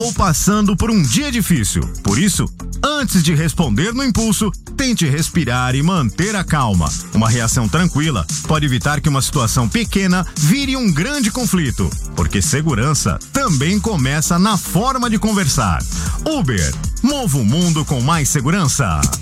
ou passando por um dia difícil. Por isso, antes de responder no impulso, tente respirar e manter a calma. Uma reação tranquila pode evitar que uma situação pequena vire um grande conflito, porque segurança também começa na forma de conversar. Uber, mova o mundo com mais segurança.